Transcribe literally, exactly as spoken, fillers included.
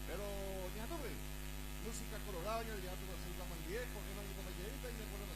Pero ya tuve música colorada, ya tuve música más viejo, que no hay como y me acuerdo